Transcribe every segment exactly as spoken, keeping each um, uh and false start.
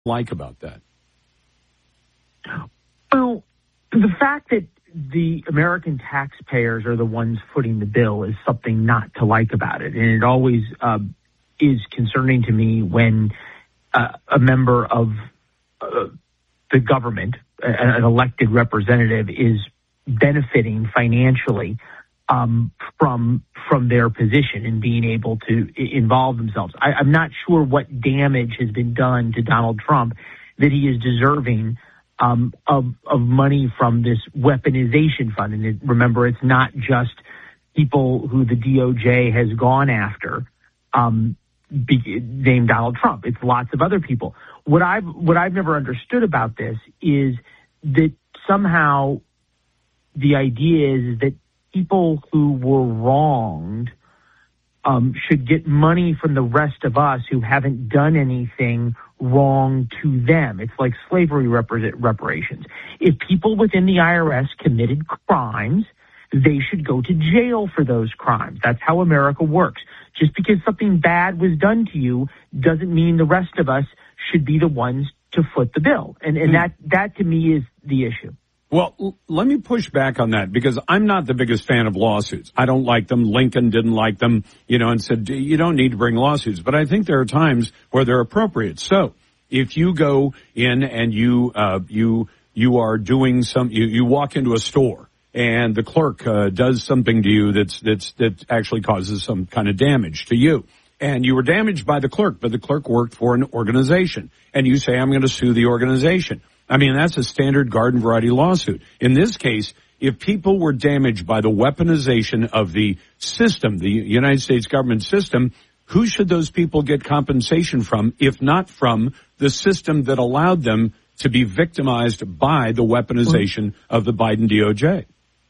like about that? Well, the fact that the American taxpayers are the ones footing the bill is something not to like about it. And it always uh, is concerning to me when uh, a member of uh, the government, an elected representative, is benefiting financially um, from from their position and being able to involve themselves. I, I'm not sure what damage has been done to Donald Trump that he is deserving um, of, of money from this weaponization fund. And it, remember, it's not just people who the D O J has gone after, um, be, named Donald Trump. It's lots of other people. What I've what I've never understood about this is that somehow the idea is that people who were wronged um, should get money from the rest of us who haven't done anything wrong to them. It's like slavery repar- reparations. If people within the I R S committed crimes, they should go to jail for those crimes. That's how America works. Just because something bad was done to you doesn't mean the rest of us should be the ones to foot the bill. And, and that, that to me is the issue. Well, l- let me push back on that, because I'm not the biggest fan of lawsuits. I don't like them. Lincoln didn't like them, you know, and said, you don't need to bring lawsuits. But I think there are times where they're appropriate. So if you go in and you, uh, you, you are doing some, you, you walk into a store and the clerk, uh, does something to you that's, that's, that actually causes some kind of damage to you. And you were damaged by the clerk, but the clerk worked for an organization. And you say, I'm going to sue the organization. I mean, that's a standard garden variety lawsuit. In this case, if people were damaged by the weaponization of the system, the United States government system, who should those people get compensation from, if not from the system that allowed them to be victimized by the weaponization of the Biden D O J?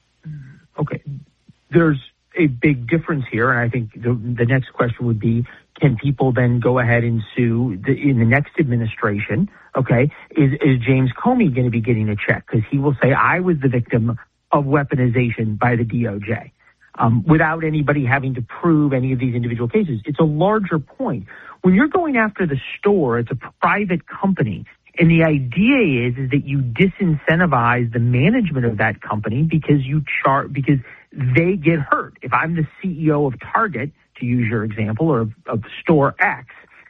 Okay. There's a big difference here, and I think the, the next question would be, can people then go ahead and sue the, in the next administration? Okay, is, is James Comey going to be getting a check? Because he will say, I was the victim of weaponization by the D O J, um, without anybody having to prove any of these individual cases. It's a larger point. When you're going after the store, it's a private company. And the idea is, is that you disincentivize the management of that company because you char- because they get hurt. If I'm the C E O of Target, to use your example, or of, of store X,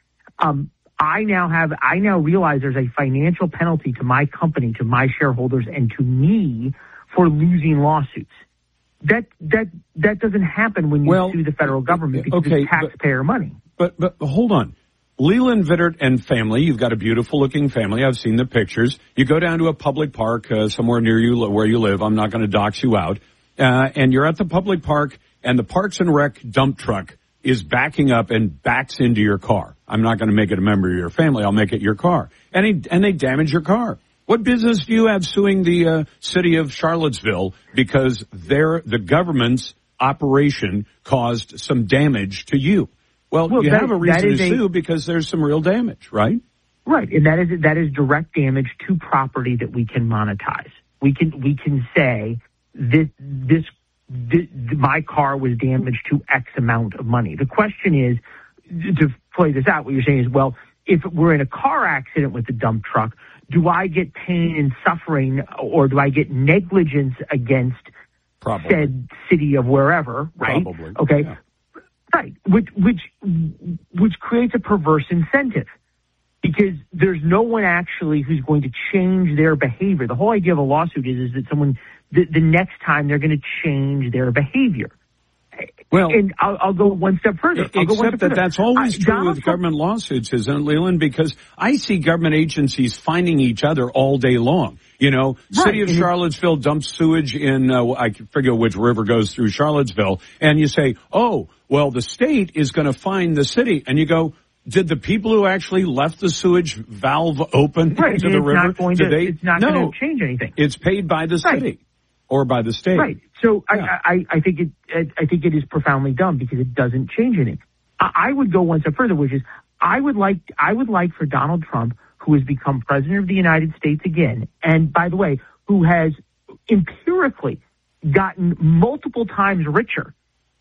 um, I now have, I now realize there's a financial penalty to my company, to my shareholders, and to me for losing lawsuits. That, that, that doesn't happen when you well, sue the federal government because okay, it's taxpayer but, money. But, but hold on. Leland Vittert and family, you've got a beautiful looking family. I've seen the pictures. You go down to a public park uh, somewhere near you where you live. I'm not going to dox you out. Uh, and you're at the public park, and the Parks and Rec dump truck is backing up and backs into your car. I'm not going to make it a member of your family. I'll make it your car. And, he, and they damage your car. What business do you have suing the uh, city of Charlottesville because their the government's operation caused some damage to you? Well, well you that, have a reason to sue a, because there's some real damage, right? Right, and that is that is direct damage to property that we can monetize. We can we can say this this. The, the, my car was damaged to X amount of money. The question is, to play this out, what you're saying is, well, if we're in a car accident with the dump truck, do I get pain and suffering, or do I get negligence against Probably. said city of wherever, right? Probably. Okay. Yeah. Right. Which, which, which creates a perverse incentive. Because there's no one actually who's going to change their behavior. The whole idea of a lawsuit is, is that someone, the, the next time they're going to change their behavior. Well, and I'll, I'll go one step further. I'll except go one step that further. that's always uh, true Donald with Trump, government lawsuits, isn't it, Leland? Because I see government agencies finding each other all day long. You know, right. City of and Charlottesville dumps sewage in, uh, I forget which river goes through Charlottesville, and you say, oh, well, the state is going to fine the city. And you go, did the people who actually left the sewage valve open right. into and the it's river, not going do to, they? It's not no, going to change anything. It's paid by the city right. or by the state. Right. So yeah. I, I, I think it, I think it is profoundly dumb because it doesn't change anything. I, I would go one step further, which is I would like, I would like for Donald Trump, who has become president of the United States again, and by the way, who has empirically gotten multiple times richer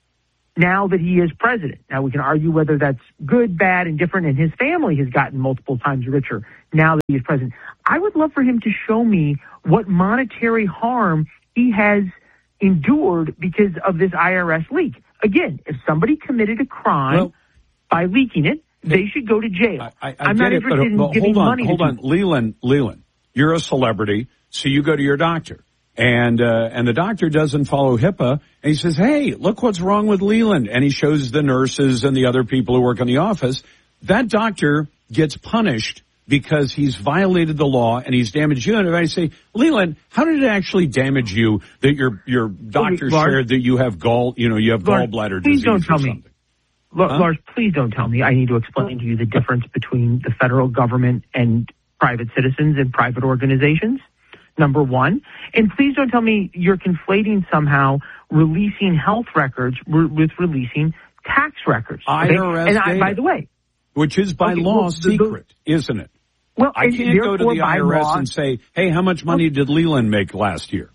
now that he is president. Now, we can argue whether that's good, bad, and different, and his family has gotten multiple times richer now that he is president. I would love for him to show me what monetary harm he has endured because of this I R S leak. Again, if somebody committed a crime well, by leaking it, they should go to jail. I, I, I I'm not it, interested but, in but giving hold on, money hold to on. people. Leland, Leland, you're a celebrity, so you go to your doctor. And uh, and the doctor doesn't follow HIPAA, and he says, hey, look what's wrong with Leland. And he shows the nurses and the other people who work in the office. That doctor gets punished because he's violated the law and he's damaged you. And if I say, Leland, how did it actually damage you that your your doctor okay, Lars, shared that you have gall, you know, you have Lars, gallbladder please disease don't tell or me. something? L- huh? Lars, please don't tell me. I need to explain to you the difference between the federal government and private citizens and private organizations. Number one. And please don't tell me you're conflating somehow releasing health records re- with releasing tax records. Okay? I R S and I, data, by the way, which is by okay, law well, secret, the, isn't it? Well, I can't go to the I R S law, and say, hey, how much money did Leland make last year?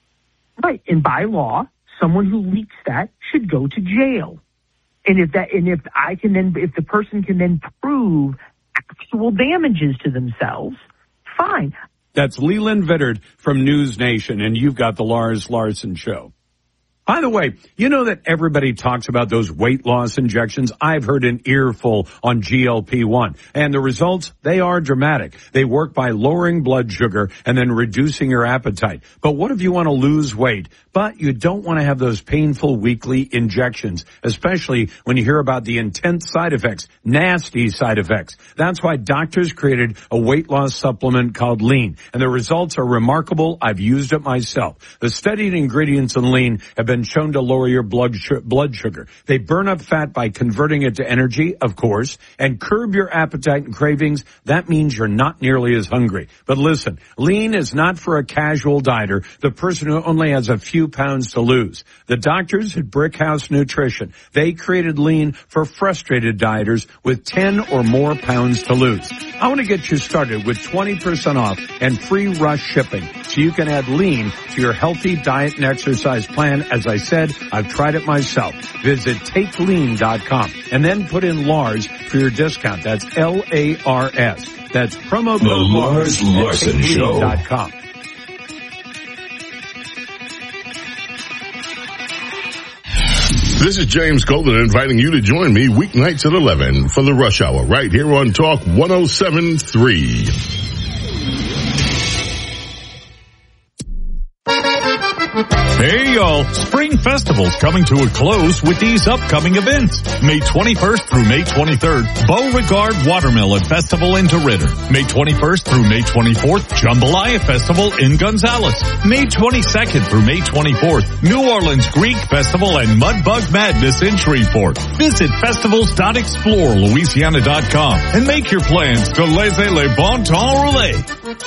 Right. And by law, someone who leaks that should go to jail. And if that, and if I can then, if the person can then prove actual damages to themselves, fine. That's Leland Vittert from News Nation, and you've got the Lars Larson Show. By the way, you know that everybody talks about those weight loss injections? I've heard an earful on G L P one. And the results, they are dramatic. They work by lowering blood sugar and then reducing your appetite. But what if you want to lose weight, but you don't want to have those painful weekly injections, especially when you hear about the intense side effects, nasty side effects? That's why doctors created a weight loss supplement called Lean. And the results are remarkable. I've used it myself. The studied ingredients in Lean have been shown to lower your blood sh- blood sugar. They burn up fat by converting it to energy, of course, and curb your appetite and cravings. That means you're not nearly as hungry. But listen, Lean is not for a casual dieter, the person who only has a few pounds to lose. The doctors at Brickhouse Nutrition, they created Lean for frustrated dieters with ten or more pounds to lose. I want to get you started with twenty percent off and free rush shipping so you can add Lean to your healthy diet and exercise plan. As I said, I've tried it myself. Visit take lean dot com and then put in Lars for your discount. That's L A R S. That's promo code The Lars Larson Show. Dot com. This is James Golden inviting you to join me weeknights at eleven for the Rush Hour right here on Talk one oh seven point three. Hey y'all, Spring Festival's coming to a close with these upcoming events. May twenty-first through May twenty-third, Beauregard Watermelon Festival in DeRidder. May twenty-first through May twenty-fourth, Jambalaya Festival in Gonzales. May twenty-second through May twenty-fourth, New Orleans Greek Festival and Mudbug Madness in Shreveport. Visit festivals dot explore louisiana dot com and make your plans to laissez le bon temps rouler.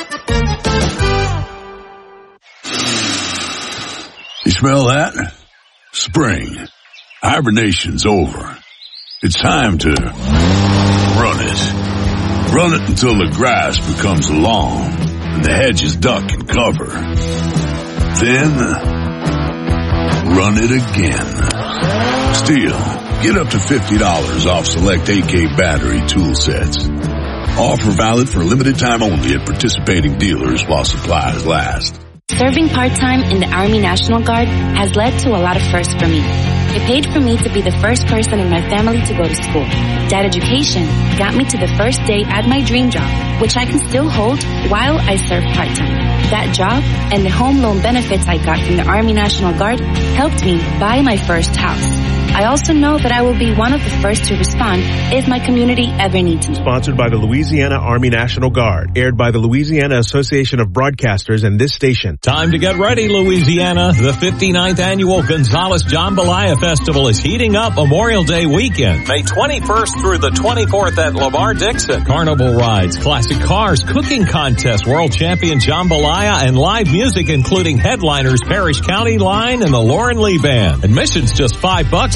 You smell that? Spring. Hibernation's over. It's time to run it. Run it until the grass becomes lawn and the hedges duck and cover. Then, run it again. Still, get up to fifty dollars off select A K battery tool sets. Offer valid for a limited time only at participating dealers while supplies last. Serving part-time in the Army National Guard has led to a lot of firsts for me. It paid for me to be the first person in my family to go to school. That education got me to the first day at my dream job, which I can still hold while I serve part-time. That job and the home loan benefits I got from the Army National Guard helped me buy my first house. I also know that I will be one of the first to respond if my community ever needs me. Sponsored by the Louisiana Army National Guard. Aired by the Louisiana Association of Broadcasters and this station. Time to get ready, Louisiana. The fifty-ninth Annual Gonzales Jambalaya Festival is heating up Memorial Day weekend. May twenty-first through the twenty-fourth at Lamar Dixon. Carnival rides, classic cars, cooking contests, world champion jambalaya, and live music including headliners Parish County Line and the Lauren Lee Band. Admission's just five bucks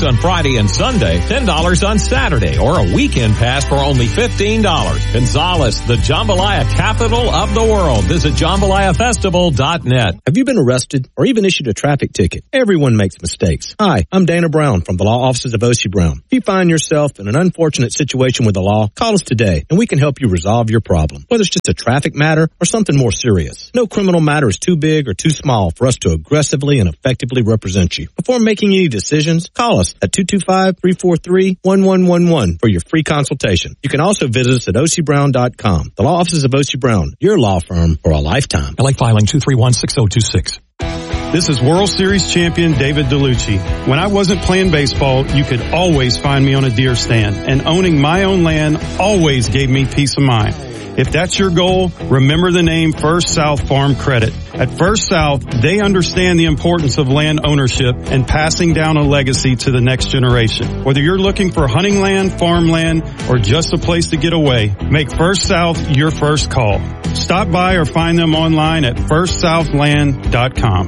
on Friday and Sunday, ten dollars on Saturday, or a weekend pass for only fifteen dollars. Gonzales, the jambalaya capital of the world. Visit jambalaya festival dot net. Have you been arrested or even issued a traffic ticket? Everyone makes mistakes. Hi, I'm Dana Brown from the law offices of O C Brown. If you find yourself in an unfortunate situation with the law, call us today and we can help you resolve your problem, whether it's just a traffic matter or something more serious. No criminal matter is too big or too small for us to aggressively and effectively represent you. Before making any decisions, call us at two two five, three four three, one one one one for your free consultation. You can also visit us at O C Brown dot com. The law offices of O C Brown, your law firm for a lifetime. L A filing two three one, six zero two six. This is World Series champion David DeLucci. When I wasn't playing baseball, you could always find me on a deer stand, and owning my own land always gave me peace of mind. If that's your goal, remember the name First South Farm Credit. At First South, they understand the importance of land ownership and passing down a legacy to the next generation. Whether you're looking for hunting land, farmland, or just a place to get away, make First South your first call. Stop by or find them online at first southland dot com.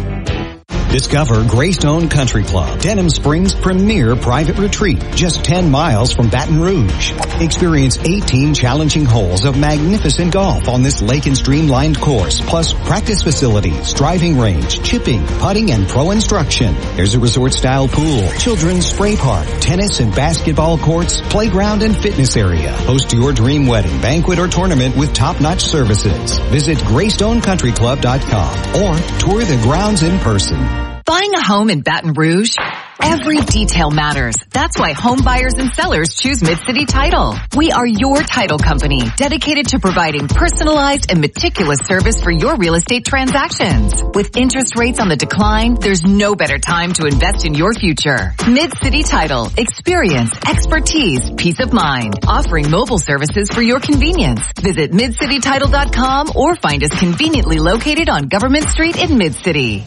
Discover Greystone Country Club, Denham Springs' premier private retreat, just ten miles from Baton Rouge. Experience eighteen challenging holes of magnificent golf on this lake and stream-lined course, plus practice facilities, driving range, chipping, putting, and pro instruction. There's a resort-style pool, children's spray park, tennis and basketball courts, playground and fitness area. Host your dream wedding, banquet, or tournament with top-notch services. Visit greystone country club dot com or tour the grounds in person. Buying a home in Baton Rouge? Every detail matters. That's why home buyers and sellers choose Mid-City Title. We are your title company, dedicated to providing personalized and meticulous service for your real estate transactions. With interest rates on the decline, there's no better time to invest in your future. Mid-City Title. Experience, expertise, peace of mind. Offering mobile services for your convenience. Visit mid city title dot com or find us conveniently located on Government Street in Mid-City.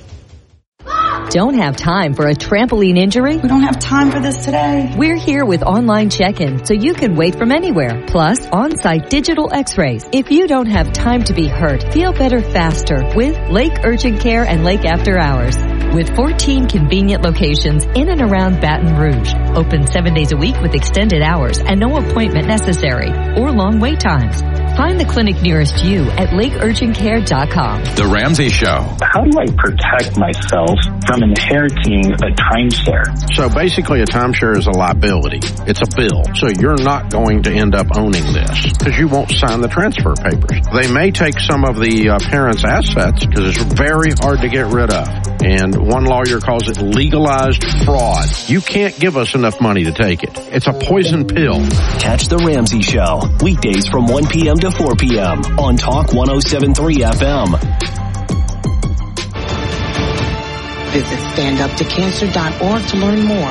Don't have time for a trampoline injury? We don't have time for this today. We're here with online check-in so you can wait from anywhere. Plus, on-site digital x-rays. If you don't have time to be hurt, feel better faster with Lake Urgent Care and Lake After Hours. With fourteen convenient locations in and around Baton Rouge. Open seven days a week with extended hours and no appointment necessary or long wait times. Find the clinic nearest you at lake urgent care dot com. The Ramsey Show. How do I protect myself from inheriting a timeshare? So basically a timeshare is a liability. It's a bill. So you're not going to end up owning this because you won't sign the transfer papers. They may take some of the uh, parents' assets because it's very hard to get rid of. And one lawyer calls it legalized fraud. You can't give us enough money to take it. It's a poison pill. Catch The Ramsey Show, weekdays from one p.m. to four p.m. on Talk one oh seven point three F M. Visit stand up to cancer dot org to learn more.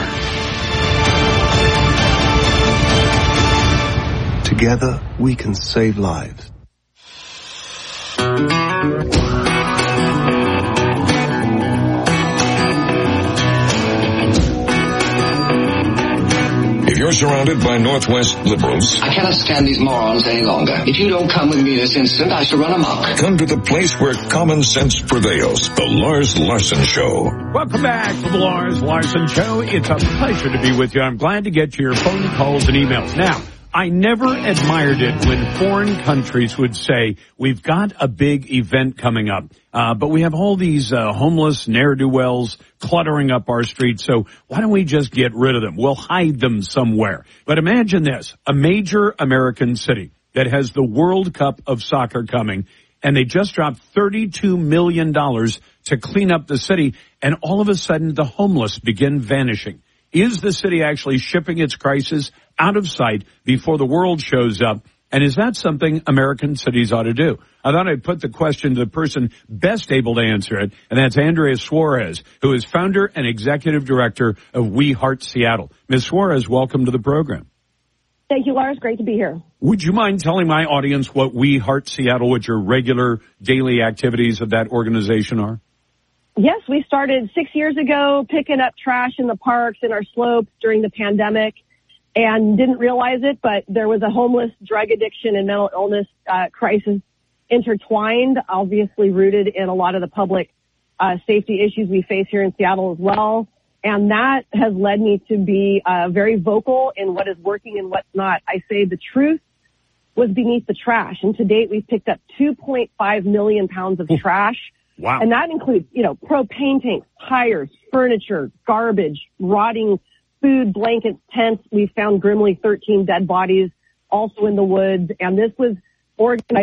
Together, we can save lives. If you're surrounded by Northwest liberals, I cannot stand these morons any longer. If you don't come with me this instant, I shall run amok. Come to the place where common sense prevails. The Lars Larson Show. Welcome back to the Lars Larson Show. It's a pleasure to be with you. I'm glad to get to your phone calls and emails. Now, I never admired it when foreign countries would say, we've got a big event coming up, uh, but we have all these uh, homeless ne'er-do-wells cluttering up our streets, so why don't we just get rid of them? We'll hide them somewhere. But imagine this, a major American city that has the World Cup of soccer coming, and they just dropped thirty-two million dollars to clean up the city, and all of a sudden the homeless begin vanishing. Is the city actually shipping its crisis out of sight before the world shows up? And is that something American cities ought to do? I thought I'd put the question to the person best able to answer it, and that's Andrea Suarez, who is founder and executive director of We Heart Seattle. Miz Suarez, welcome to the program. Thank you, Lars. Great to be here. Would you mind telling my audience what We Heart Seattle, what your regular daily activities of that organization are? Yes, we started six years ago picking up trash in the parks and our slopes during the pandemic and didn't realize it, but there was a homeless, drug addiction, and mental illness uh, crisis intertwined, obviously rooted in a lot of the public uh, safety issues we face here in Seattle as well. And that has led me to be uh, very vocal in what is working and what's not. I say the truth was beneath the trash. And to date, we've picked up two point five million pounds of trash. Wow. And that includes, you know, propane tanks, tires, furniture, garbage, rotting food, blankets, tents. We found grimly thirteen dead bodies also in the woods. And this was organized by